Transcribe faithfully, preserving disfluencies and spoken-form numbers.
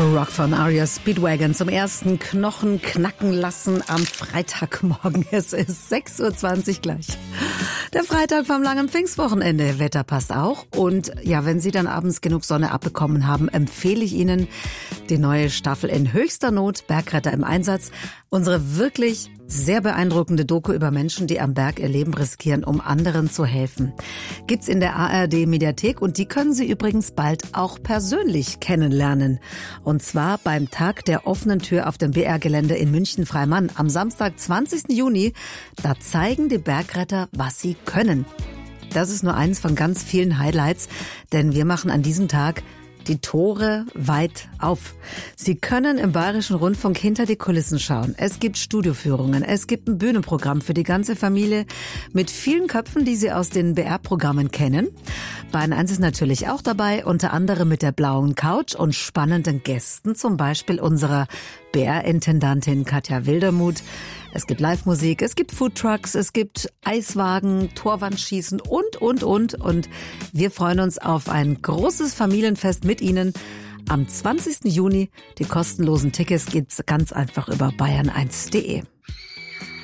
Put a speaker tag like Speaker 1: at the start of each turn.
Speaker 1: Rock von Aria Speedwagon zum ersten Knochen knacken lassen am Freitagmorgen. Es ist sechs Uhr zwanzig gleich. Der Freitag vom langen Pfingstwochenende. Wetter passt auch. Und ja, wenn Sie dann abends genug Sonne abbekommen haben, empfehle ich Ihnen die neue Staffel in höchster Not, Bergretter im Einsatz. Unsere wirklich sehr beeindruckende Doku über Menschen, die am Berg ihr Leben riskieren, um anderen zu helfen. Gibt's in der A R D-Mediathek und die können Sie übrigens bald auch persönlich kennenlernen. Und zwar beim Tag der offenen Tür auf dem B R-Gelände in München-Freimann am Samstag, zwanzigsten Juni. Da zeigen die Bergretter, was sie können. Das ist nur eins von ganz vielen Highlights, denn wir machen an diesem Tag die Tore weit auf. Sie können im Bayerischen Rundfunk hinter die Kulissen schauen. Es gibt Studioführungen, es gibt ein Bühnenprogramm für die ganze Familie mit vielen Köpfen, die Sie aus den B R-Programmen kennen. Bayern eins ist natürlich auch dabei, unter anderem mit der blauen Couch und spannenden Gästen, zum Beispiel unserer B R-Intendantin Katja Wildermuth. Es gibt Live-Musik, es gibt Foodtrucks, es gibt Eiswagen, Torwandschießen und, und, und. Und wir freuen uns auf ein großes Familienfest mit Ihnen am zwanzigsten Juni. Die kostenlosen Tickets gibt's ganz einfach über bayern eins punkt de.